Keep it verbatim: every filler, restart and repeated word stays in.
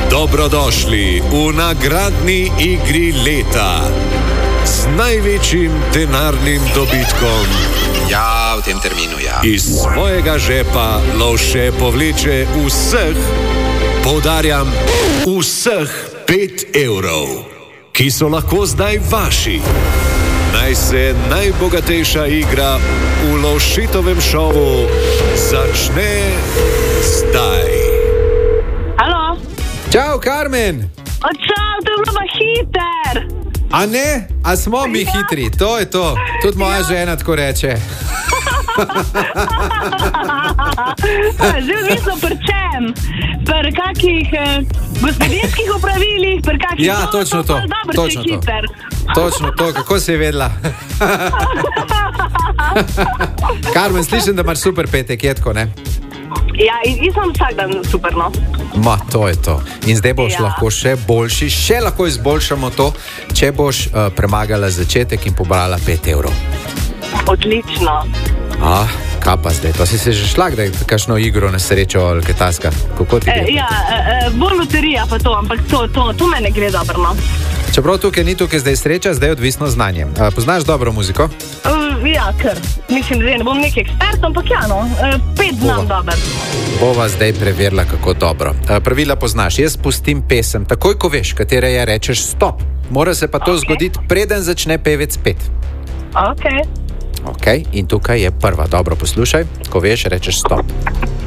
Dobrodošli v nagradni igri leta z največjim denarnim dobitkom. Ja, v tem terminu, ja. Iz svojega žepa Lovše povleče vseh, poudarjam, vseh pet evrov, ki so lahko zdaj vaši. Naj se najbogatejša igra v Lovšitovem šovu začne zdaj. Halo? Čau, Karmen! Čau, to je bilo pa hiter! A ne? A smo mi hitri, to je to. Tudi moja žena tako reče. Zdaj odvisno pri čem? Pri kakih eh, gospodinskih opravilih, pri kakih... Ja, točno to. Dobro, Točno to. Točno to, kako si vedela? Karmen, slišim, da imaš super petek, je tako, ne? Ja, in sem vsak dan super, no. Ma, to je to. In zdaj boš Ja. lahko še boljši, še lahko izboljšamo to, če boš uh, premagala začetek in pobrala pet evrov. Odlično. Ah, kaj pa zdaj? To si se že šla, da je kakšno igro na srečo ali kaj taska? Kako ti E, gre? ja, e, bolj loterija pa to, ampak to, to, to mene gre dobro, no. Čeprav tukaj ni tukaj zdaj sreča, zdaj je odvisno znanje. Uh, poznaš dobro muziko? Uh, ja, ker. Mislim, da ne bom nek ekspert, ampak ja, no. E, pet znam dober. Bova zdaj preverila, kako dobro. Uh, pravila poznaš. Jaz pustim pesem, takoj ko veš, katere je, rečeš stop. Mora se pa to Ok. zgoditi, preden začne pevec pet. Ok. Ok, in tukaj je prva. Dobro poslušaj, ko veš, rečeš stop.